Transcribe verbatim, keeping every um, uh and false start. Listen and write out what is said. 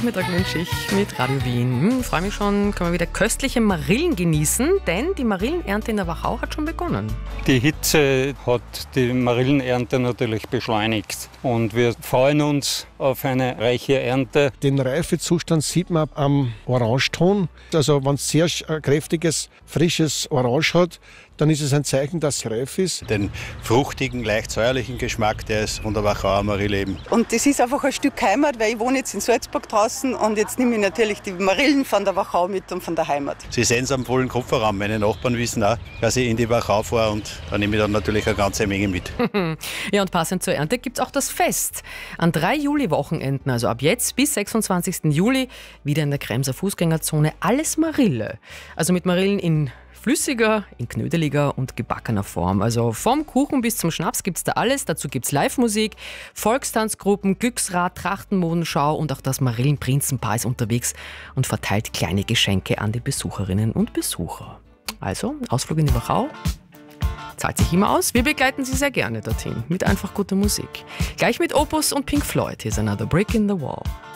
Mittag wünsche ich mit Radio Wien. Hm, freue mich schon, können wir wieder köstliche Marillen genießen, denn die Marillenernte in der Wachau hat schon begonnen. Die Hitze hat die Marillenernte natürlich beschleunigt und wir freuen uns auf eine reiche Ernte. Den Reifezustand sieht man am Orangeton. Also wenn es sehr kräftiges, frisches Orange hat, dann ist es ein Zeichen, dass es reif ist. Den fruchtigen, leicht säuerlichen Geschmack, der ist von der Wachauer Marille eben. Und das ist einfach ein Stück Heimat, weil ich wohne jetzt in Salzburg draußen und jetzt nehme ich natürlich die Marillen von der Wachau mit und von der Heimat. Sie sehen es am vollen Kofferraum. Meine Nachbarn wissen auch, dass ich in die Wachau fahre und da nehme ich dann natürlich eine ganze Menge mit. Ja, und passend zur Ernte gibt es auch das Fest. An drei Juli-Wochenenden, also ab jetzt bis sechsundzwanzigsten Juli, wieder in der Kremser Fußgängerzone alles Marille. Also mit Marillen in flüssiger, in knödeliger und gebackener Form. Also vom Kuchen bis zum Schnaps gibt es da alles. Dazu gibt es Live-Musik, Volkstanzgruppen, Glücksrad, Trachtenmodenschau und auch das Marillenprinzenpaar ist unterwegs und verteilt kleine Geschenke an die Besucherinnen und Besucher. Also, Ausflug in die Wachau zahlt sich immer aus. Wir begleiten Sie sehr gerne dorthin mit einfach guter Musik. Gleich mit Opus und Pink Floyd. Here's Another Brick in the Wall.